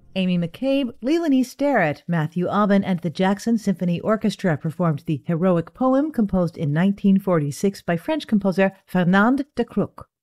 Amy McCabe, Leilani Starrett, Matthew Albin, and the Jackson Symphony Orchestra performed the heroic poem composed in 1946 by French composer Fernand de Crook.